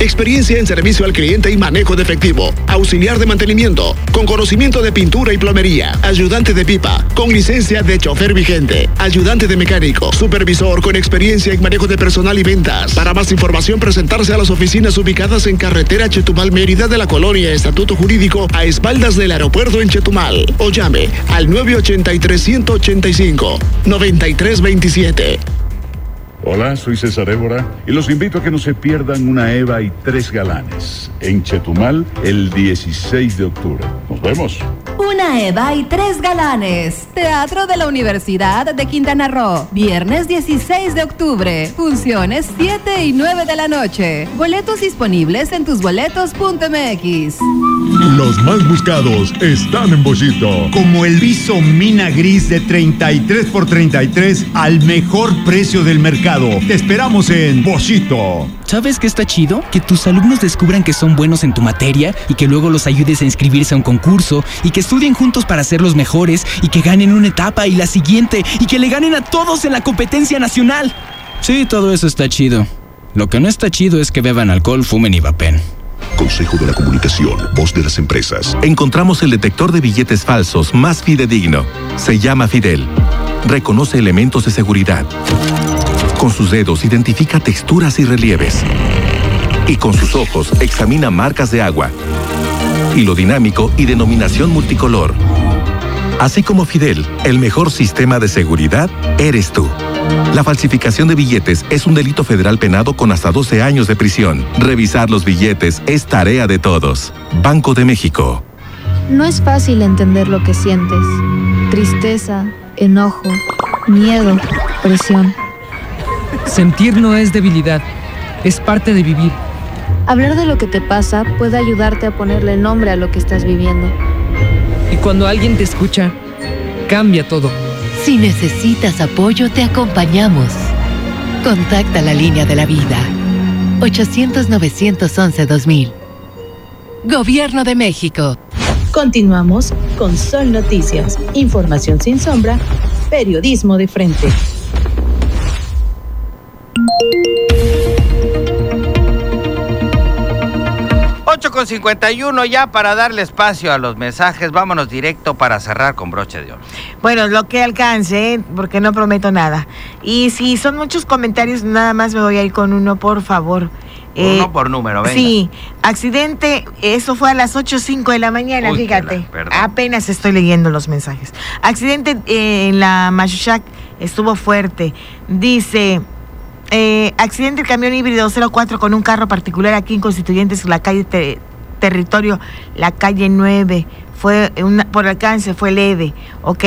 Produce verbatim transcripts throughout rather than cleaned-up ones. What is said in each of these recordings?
experiencia en servicio al cliente y manejo de efectivo, auxiliar de mantenimiento, con conocimiento de pintura y plomería, ayudante de pipa, con licencia de chofer vigente, ayudante de mecánico, supervisor con experiencia en manejo de personal y ventas. Para más información, presentarse a las oficinas ubicadas en carretera Chetumal Mérida de la colonia Estatuto Jurídico a espaldas del aeropuerto en Chetumal, o llame al nueve ochenta y tres, ciento ochenta y cinco, noventa y tres veintisiete. Hola, soy César Évora y los invito a que no se pierdan una Eva y tres galanes en Chetumal el dieciséis de octubre. Nos vemos. Una Eva y tres galanes. Teatro de la Universidad de Quintana Roo. Viernes dieciséis de octubre. Funciones siete y nueve de la noche. Boletos disponibles en tusboletos punto m x. Los más buscados están en Boschito. Como el viso mina gris de treinta y tres por treinta y tres al mejor precio del mercado. Te esperamos en Boschito. ¿Sabes qué está chido? Que tus alumnos descubran que son buenos en tu materia y que luego los ayudes a inscribirse a un concurso y que estudien juntos para ser los mejores y que ganen una etapa y la siguiente y que le ganen a todos en la competencia nacional. Sí, todo eso está chido. Lo que no está chido es que beban alcohol, fumen y vapen. Consejo de la Comunicación, voz de las empresas. Encontramos el detector de billetes falsos más fidedigno. Se llama Fidel. Reconoce elementos de seguridad. Con sus dedos identifica texturas y relieves. Y con sus ojos examina marcas de agua. Hilo dinámico y denominación multicolor. Así como Fidel, el mejor sistema de seguridad eres tú. La falsificación de billetes es un delito federal penado con hasta doce años de prisión. Revisar los billetes es tarea de todos. Banco de México. No es fácil entender lo que sientes. Tristeza, enojo, miedo, presión. Sentir no es debilidad, es parte de vivir. Hablar de lo que te pasa puede ayudarte a ponerle nombre a lo que estás viviendo. Y cuando alguien te escucha, cambia todo. Si necesitas apoyo, te acompañamos. Contacta la línea de la vida. ochocientos, novecientos once, dos mil. Gobierno de México. Continuamos con Sol Noticias. Información sin sombra, periodismo de frente. ocho con cincuenta y uno ya para darle espacio a los mensajes. Vámonos directo para cerrar con broche de oro. Bueno, lo que alcance, porque no prometo nada. Y si son muchos comentarios, nada más me voy a ir con uno, por favor. Por eh, uno por número, venga. Sí, accidente, eso fue a las ocho o cinco de la mañana, Uy, fíjate. La, apenas estoy leyendo los mensajes. Accidente eh, en la Machuchac estuvo fuerte. Dice... Eh, accidente el camión híbrido cero cuatro con un carro particular aquí en Constituyentes, la calle te, Territorio, la calle nueve. Fue una, por alcance, fue leve. Ok.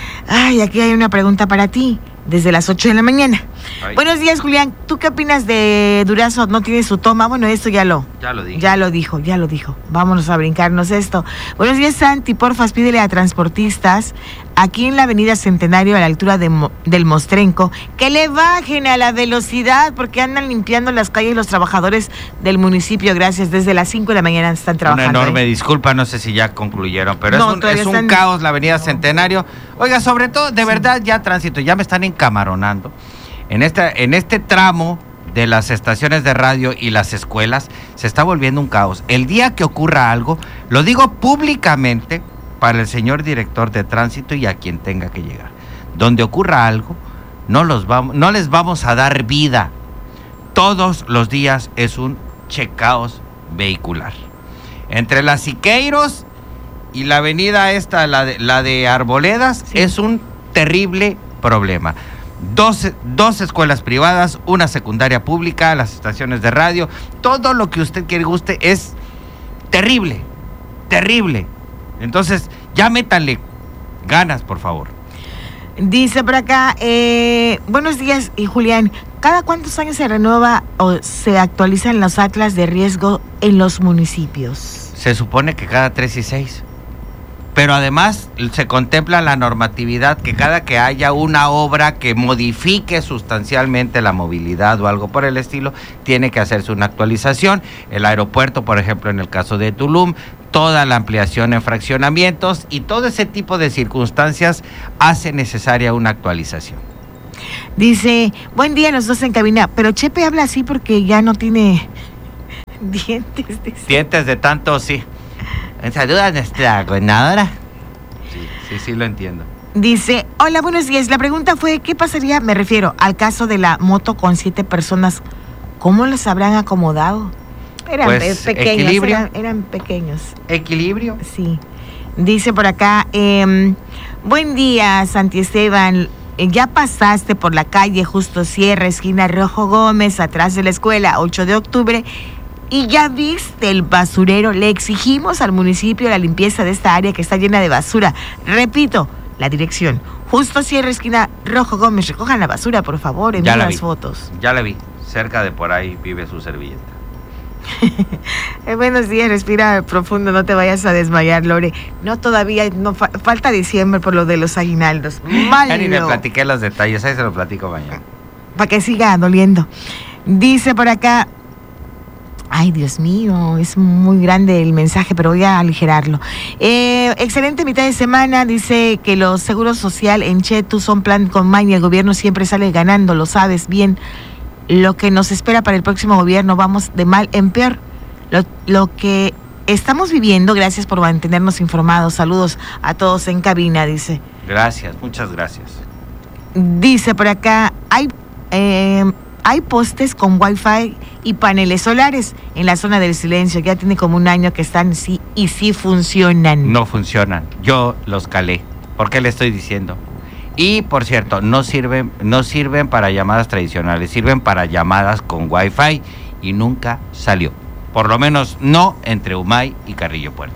Ay, aquí hay una pregunta para ti, desde las ocho de la mañana. Ay. Buenos días, Julián. ¿Tú qué opinas de Durazo? ¿No tiene su toma? Bueno, esto ya lo... Ya lo dije. Ya lo dijo, ya lo dijo. Vámonos a brincarnos esto. Buenos días, Santi. Porfas, pídele a transportistas aquí en la avenida Centenario, a la altura de Mo, del Mostrenco, que le bajen a la velocidad porque andan limpiando las calles los trabajadores del municipio. Gracias. Desde las cinco de la mañana están trabajando. Una enorme ¿eh? disculpa, no sé si ya concluyeron, pero no, es un, es un están... caos la avenida Centenario. Oiga, sobre todo, de sí. verdad, ya tránsito, ya me están encamaronando. En este, en este tramo de las estaciones de radio y las escuelas se está volviendo un caos. El día que ocurra algo, lo digo públicamente para el señor director de tránsito y a quien tenga que llegar. Donde ocurra algo, no, los vamos, no les vamos a dar vida. Todos los días es un checaos vehicular. Entre las Siqueiros y la avenida esta, la de, la de Arboledas, sí. es un terrible problema. Dos, dos escuelas privadas, una secundaria pública, las estaciones de radio, todo lo que usted quiere guste es terrible, terrible. Entonces, ya métanle ganas, por favor. Dice por acá, eh, buenos días, y Julián, ¿cada cuántos años se renueva o se actualizan los atlas de riesgo en los municipios? Se supone que cada tres y seis. Pero además se contempla la normatividad que cada que haya una obra que modifique sustancialmente la movilidad o algo por el estilo, tiene que hacerse una actualización. El aeropuerto, por ejemplo, en el caso de Tulum, toda la ampliación en fraccionamientos y todo ese tipo de circunstancias hace necesaria una actualización. Dice, buen día los dos en cabina, pero Chepe habla así porque ya no tiene... Dientes, dice. Dientes de tanto, sí. Saluda a nuestra gobernadora. Sí, sí, sí, lo entiendo. Dice, hola, buenos días. La pregunta fue, ¿qué pasaría? Me refiero al caso de la moto con siete personas. ¿Cómo los habrán acomodado? Eran pues, pequeños, equilibrio. Eran, eran pequeños. Equilibrio. Sí. Dice por acá, eh, buen día, Santi Esteban. Eh, ya pasaste por la calle Justo Sierra, esquina Rojo Gómez, atrás de la escuela, ocho de octubre, y ya viste el basurero. Le exigimos al municipio la limpieza de esta área que está llena de basura. Repito, la dirección, Justo Sierra, esquina Rojo Gómez. Recojan la basura, por favor, en las fotos. Ya la vi, cerca de por ahí vive su servilleta. eh, buenos días, respira profundo, no te vayas a desmayar, Lore. No, todavía, no fa- falta diciembre por lo de los aguinaldos. Malo. Ya ni me platiqué los detalles, ahí se los platico mañana. Para que siga doliendo. Dice por acá, ay, Dios mío, es muy grande el mensaje, pero voy a aligerarlo. Eh, excelente mitad de semana. Dice que los seguros social en Chetu son plan con maña. El gobierno siempre sale ganando, lo sabes bien. Lo que nos espera para el próximo gobierno, vamos de mal en peor. Lo, lo que estamos viviendo, gracias por mantenernos informados. Saludos a todos en cabina, dice. Gracias, muchas gracias. Dice por acá, hay... Eh, Hay postes con wifi y paneles solares en la zona del silencio. Ya tiene como un año que están sí y sí funcionan. No funcionan. Yo los calé. ¿Por qué le estoy diciendo? Y por cierto, no sirven, no sirven para llamadas tradicionales, sirven para llamadas con wifi y nunca salió. Por lo menos no entre Humay y Carrillo Puerto.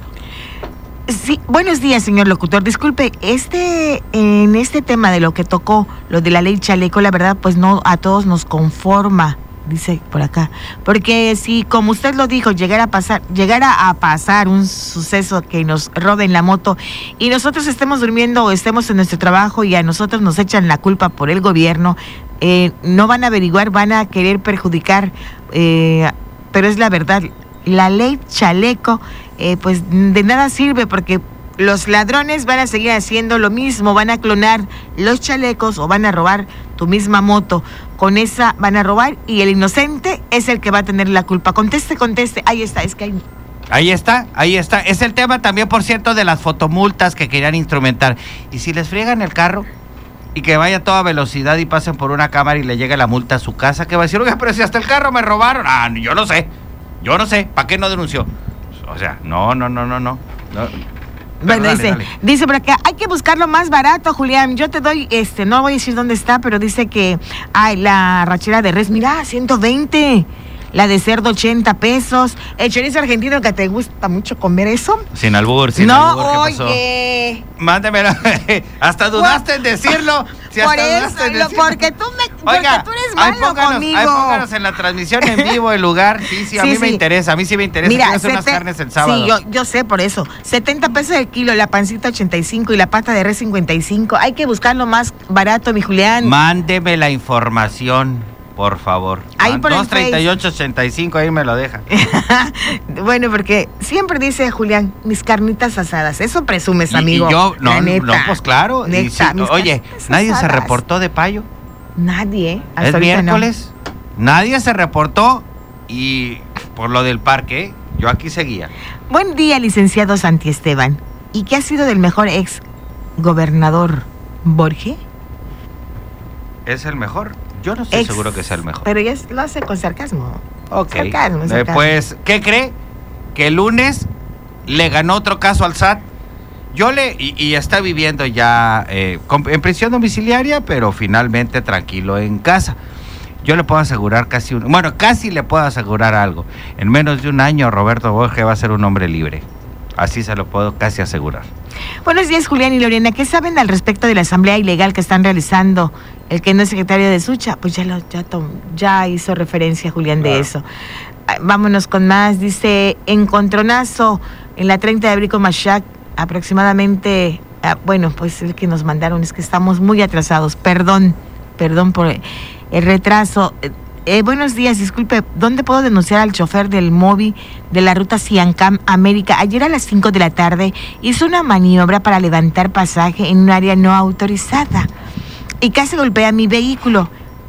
Sí, buenos días, señor locutor. Disculpe, este, en este tema de lo que tocó, lo de la ley chaleco, la verdad, pues no a todos nos conforma, dice por acá. Porque si, como usted lo dijo, llegara a pasar, llegara a pasar un suceso que nos roben la moto y nosotros estemos durmiendo o estemos en nuestro trabajo y a nosotros nos echan la culpa por el gobierno, eh, no van a averiguar, van a querer perjudicar, eh, pero es la verdad. La ley chaleco, eh, pues de nada sirve porque los ladrones van a seguir haciendo lo mismo, van a clonar los chalecos o van a robar tu misma moto. Con esa van a robar y el inocente es el que va a tener la culpa. Conteste, conteste. Ahí está, es que hay... Ahí está, ahí está. Es el tema también, por cierto, de las fotomultas que querían instrumentar. Y si les friegan el carro y que vaya a toda velocidad y pasen por una cámara y le llegue la multa a su casa, ¿qué va a decir? Oiga, pero si hasta el carro me robaron. Ah, yo no sé. Yo no sé, ¿para qué no denunció? O sea, no, no, no, no, no. no. Bueno, dale, dice, dale. dice por acá, hay que buscarlo más barato, Julián. Yo te doy, este, no voy a decir dónde está, pero dice que hay la rachera de res, mira, ciento veinte. La de cerdo, ochenta pesos. El chorizo argentino, que te gusta mucho comer eso. Sin albur, sin no, albur, ¿qué pasó? Oye. Mándemelo. Hasta dudaste en decirlo. Si por hasta eso, lo, porque tú me, porque Oiga, tú eres ahí malo pónganos, conmigo. ahí pónganos en la transmisión en vivo el lugar. Sí, sí, a Sí, mí sí. me interesa, a mí sí me interesa. Mira, Quiero hacer unas sete- carnes el sábado. Sí, yo, yo sé por eso. setenta pesos el kilo, la pancita ochenta y cinco y la pata de res cincuenta y cinco. Hay que buscarlo más barato, mi Julián. Mándeme la información, por favor. Ahí por el dos treinta y ocho ochenta y cinco, ahí me lo deja. Bueno, porque siempre dice Julián, mis carnitas asadas. Eso presumes, Y- amigo. Y yo, no, La neta. no, pues claro. y Neta, sí, mis oye, carnitas ¿nadie se asadas. reportó de payo? Nadie. Hasta Es ahorita no. miércoles. Nadie se reportó y por lo del parque, yo aquí seguía. Buen día, licenciado Santi Esteban. ¿Y qué ha sido del mejor ex gobernador Borge? ¿Es el mejor? Yo no estoy Ex- seguro que sea el mejor. Pero ya es- lo hace con sarcasmo. Ok. Sarcasmo, Eh, sarcasmo. pues, ¿qué cree? Que el lunes le ganó otro caso al S A T. Yo le, y, y está viviendo ya eh, con- en prisión domiciliaria, pero finalmente tranquilo en casa. Yo le puedo asegurar casi un, bueno, casi le puedo asegurar algo. En menos de un año Roberto Borge va a ser un hombre libre. Así se lo puedo casi asegurar. Buenos días, Julián y Lorena. ¿Qué saben al respecto de la asamblea ilegal que están realizando el que no es secretario de Sucha? Pues ya lo, ya, tom- ya hizo referencia, Julián, de Claro. eso. Ah, vámonos con más. Dice, encontronazo en la treinta de abril con Machac, aproximadamente, ah, bueno, pues el que nos mandaron es que estamos muy atrasados. Perdón, perdón por el retraso. Eh, eh, buenos días, disculpe, ¿dónde puedo denunciar al chofer del móvil de la ruta Ciancam América? Ayer a las cinco de la tarde hizo una maniobra para levantar pasaje en un área no autorizada y casi golpea mi vehículo.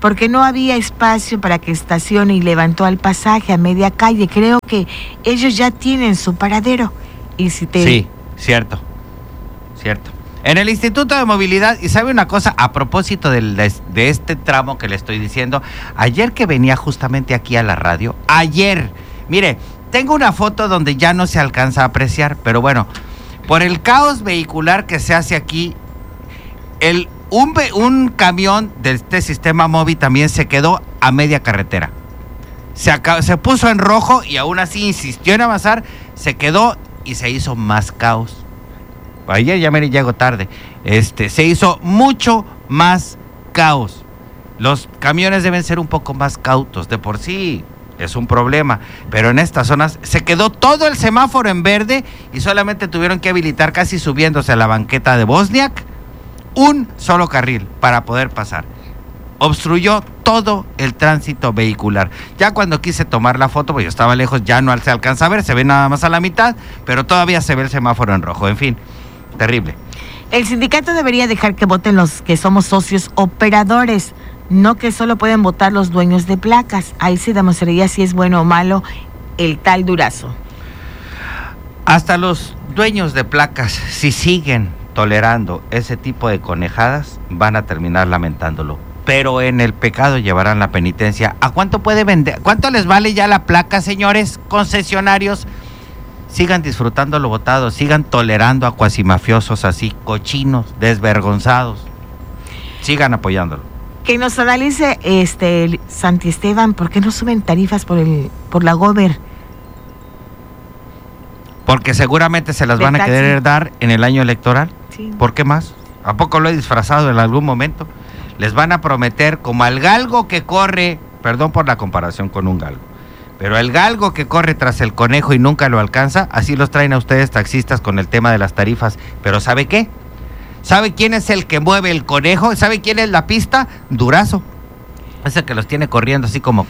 porque no había espacio para que estacione y levantó al pasaje a media calle. Creo que ellos ya tienen su paradero. Y si te... Sí, cierto, cierto. En el Instituto de Movilidad, y sabe una cosa, a propósito del, de, de este tramo que le estoy diciendo, ayer que venía justamente aquí a la radio, ayer, mire, tengo una foto donde ya no se alcanza a apreciar, pero bueno, por el caos vehicular que se hace aquí, el, un, un camión de este sistema móvil también se quedó a media carretera. Se, acabó, se puso en rojo y aún así insistió en avanzar, se quedó y se hizo más caos. Ayer ya me llego tarde. Este, se hizo mucho más caos. Los camiones deben ser un poco más cautos. De por sí es un problema, pero en estas zonas se quedó todo el semáforo en verde y solamente tuvieron que habilitar, casi subiéndose a la banqueta de Bosniak, un solo carril para poder pasar. Obstruyó todo el tránsito vehicular. Ya cuando quise tomar la foto, pues yo estaba lejos, ya no se alcanza a ver, se ve nada más a la mitad, pero todavía se ve el semáforo en rojo. En fin, terrible. El sindicato debería dejar que voten los que somos socios operadores, no que solo pueden votar los dueños de placas. Ahí se demostraría si es bueno o malo el tal Durazo. Hasta los dueños de placas, si siguen tolerando ese tipo de conejadas, van a terminar lamentándolo. Pero en el pecado llevarán la penitencia. ¿A cuánto puede vender? ¿Cuánto les vale ya la placa, señores concesionarios? Sigan disfrutando lo votado, sigan tolerando a cuasimafiosos así, cochinos, desvergonzados. Sigan apoyándolo. Que nos analice este Santi Esteban, ¿por qué no suben tarifas por el por la Gober? Porque seguramente se las van a querer dar en el año electoral. Sí. ¿Por qué más? ¿A poco lo he disfrazado en algún momento? Les van a prometer, como al galgo que corre, perdón por la comparación con un galgo, pero el galgo que corre tras el conejo y nunca lo alcanza, así los traen a ustedes taxistas con el tema de las tarifas. Pero ¿sabe qué? ¿Sabe quién es el que mueve el conejo? ¿Sabe quién es la pista? Durazo. Es el que los tiene corriendo así como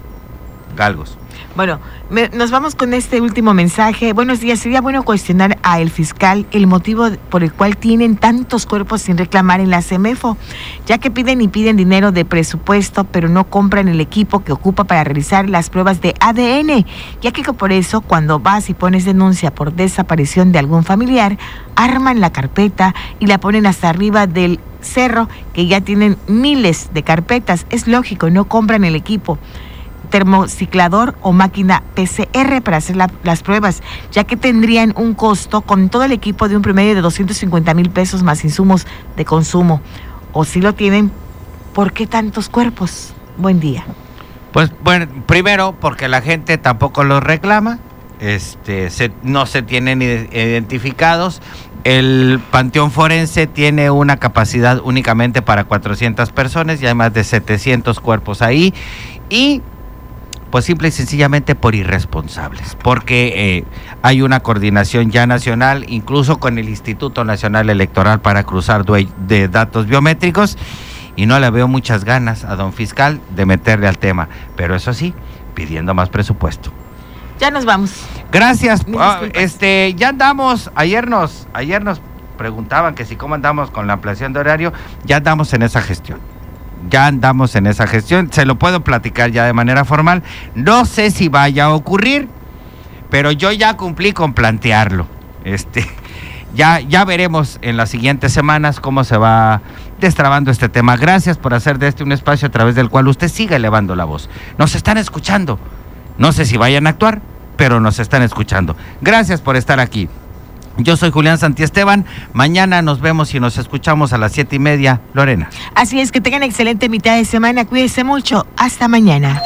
galgos. Bueno, me, nos vamos con este último mensaje. Buenos días, sería bueno cuestionar al fiscal el motivo por el cual tienen tantos cuerpos sin reclamar en la CEMEFO, ya que piden y piden dinero de presupuesto, pero no compran el equipo que ocupa para realizar las pruebas de A D N, ya que por eso cuando vas y pones denuncia por desaparición de algún familiar, arman la carpeta y la ponen hasta arriba del cerro, que ya tienen miles de carpetas. Es lógico, no compran el equipo termociclador o máquina P C R para hacer la, las pruebas, ya que tendrían un costo con todo el equipo de un promedio de doscientos cincuenta mil pesos más insumos de consumo. O si lo tienen, ¿por qué tantos cuerpos? Buen día. Pues bueno, primero porque la gente tampoco los reclama, este, se, no se tienen identificados. El Panteón Forense tiene una capacidad únicamente para cuatrocientas personas y hay más de setecientos cuerpos ahí, y pues simple y sencillamente por irresponsables, porque eh, hay una coordinación ya nacional, incluso con el Instituto Nacional Electoral, para cruzar de datos biométricos, y no le veo muchas ganas a don fiscal de meterle al tema, pero eso sí, pidiendo más presupuesto. Ya nos vamos. Gracias. Ah, este, ya andamos, ayer nos, ayer nos preguntaban que si cómo andamos con la ampliación de horario, ya andamos en esa gestión. Ya andamos en esa gestión, se lo puedo platicar ya de manera formal. No sé si vaya a ocurrir, pero yo ya cumplí con plantearlo. Este, ya, ya veremos en las siguientes semanas cómo se va destrabando este tema. Gracias por hacer de este un espacio a través del cual usted siga elevando la voz. Nos están escuchando. No sé si vayan a actuar, pero nos están escuchando. Gracias por estar aquí. Yo soy Julián Santi Esteban. Mañana nos vemos y nos escuchamos a las siete y media. Lorena. Así es, que tengan excelente mitad de semana. Cuídense mucho. Hasta mañana.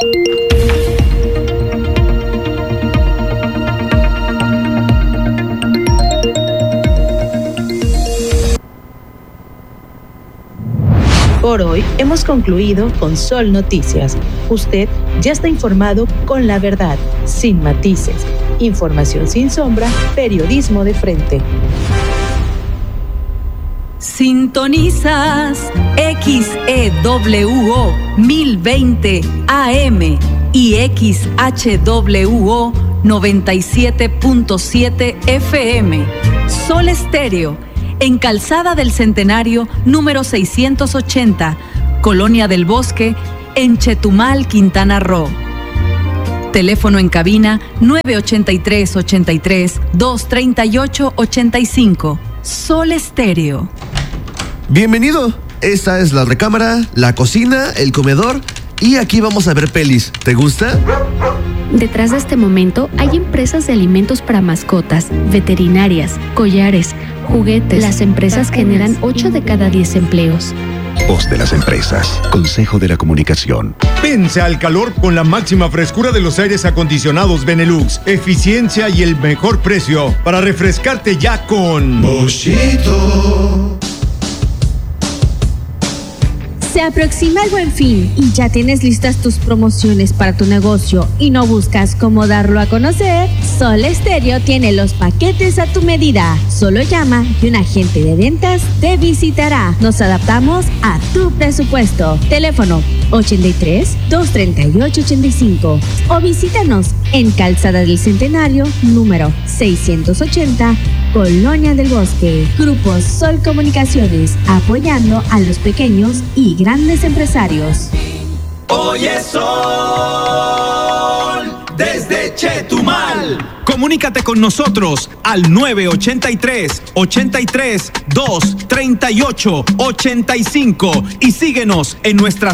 Por hoy hemos concluido con Sol Noticias. Usted ya está informado con la verdad, sin matices. Información sin sombra, periodismo de frente. Sintonizas X E W O mil veinte A M y X H W O noventa y siete punto siete F M. Sol Estéreo, en Calzada del Centenario, número seiscientos ochenta, Colonia del Bosque, en Chetumal, Quintana Roo. Teléfono en cabina nueve ochenta y tres, ochenta y tres, dos treinta y ocho, ochenta y cinco. Sol Estéreo. Bienvenido. Esta es la recámara, la cocina, el comedor y aquí vamos a ver pelis. ¿Te gusta? Detrás de este momento hay empresas de alimentos para mascotas, veterinarias, collares, juguetes. Las empresas generan ocho de cada diez empleos. Voz de las empresas. Consejo de la Comunicación. Vence al calor con la máxima frescura de los aires acondicionados Benelux. Eficiencia y el mejor precio para refrescarte ya con Boschito. Se aproxima el Buen Fin y ya tienes listas tus promociones para tu negocio y no buscas cómo darlo a conocer. Sol Estéreo tiene los paquetes a tu medida. Solo llama y un agente de ventas te visitará. Nos adaptamos a tu presupuesto. Teléfono ochenta y tres, dos treinta y ocho, ochenta y cinco o visítanos en Calzada del Centenario, número seiscientos ochenta, Colonia del Bosque. Grupo Sol Comunicaciones, apoyando a los pequeños y grandes empresarios. Oye Sol, desde Chetumal. Comunícate con nosotros al nueve ochenta y tres, ochenta y tres, dos treinta y ocho, ochenta y cinco y síguenos en nuestras